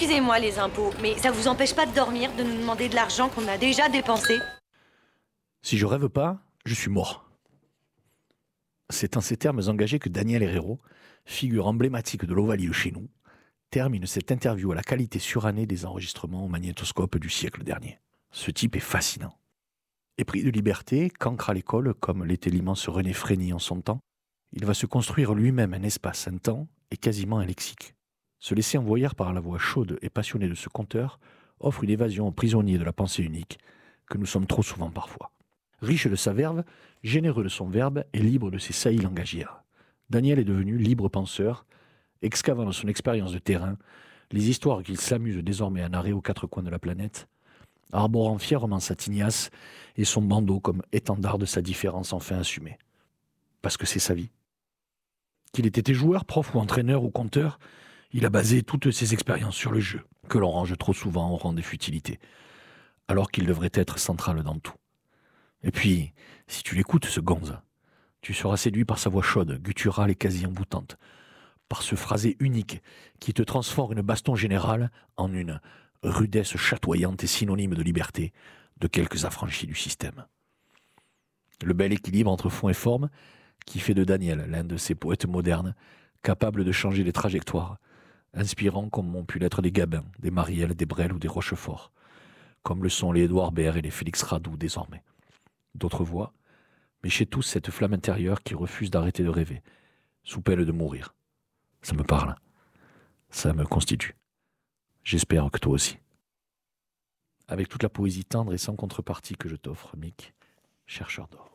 Excusez-moi les impôts, mais ça vous empêche pas de dormir, de nous demander de l'argent qu'on a déjà dépensé? Si je rêve pas, je suis mort. C'est en ces termes engagés que Daniel Herrero, figure emblématique de l'Ovalie de chez nous, termine cette interview à la qualité surannée des enregistrements au magnétoscope du siècle dernier. Ce type est fascinant. Épris de liberté, cancre à l'école, comme l'était l'immense René Frény en son temps, il va se construire lui-même un espace, un temps et quasiment un lexique. Se laisser envoyer par la voix chaude et passionnée de ce conteur offre une évasion aux prisonniers de la pensée unique que nous sommes trop souvent parfois. Riche de sa verve, généreux de son verbe et libre de ses saillies langagières, Daniel est devenu libre penseur, excavant dans son expérience de terrain les histoires qu'il s'amuse désormais à narrer aux quatre coins de la planète, arborant fièrement sa tignasse et son bandeau comme étendard de sa différence enfin assumée. Parce que c'est sa vie. Qu'il ait été joueur, prof ou entraîneur ou conteur, il a basé toutes ses expériences sur le jeu, que l'on range trop souvent au rang des futilités, alors qu'il devrait être central dans tout. Et puis, si tu l'écoutes, ce gonze, tu seras séduit par sa voix chaude, gutturale et quasi emboutante, par ce phrasé unique qui te transforme une baston générale en une rudesse chatoyante et synonyme de liberté de quelques affranchis du système. Le bel équilibre entre fond et forme qui fait de Daniel l'un de ces poètes modernes capables de changer les trajectoires, inspirants comme ont pu l'être des Gabin, des Marielle, des Brel ou des Rochefort, comme le sont les Édouard Baird et les Félix Radou désormais. D'autres voix, mais chez tous cette flamme intérieure qui refuse d'arrêter de rêver, sous peine de mourir. Ça me parle, ça me constitue. J'espère que toi aussi. Avec toute la poésie tendre et sans contrepartie que je t'offre, Mick, chercheur d'or.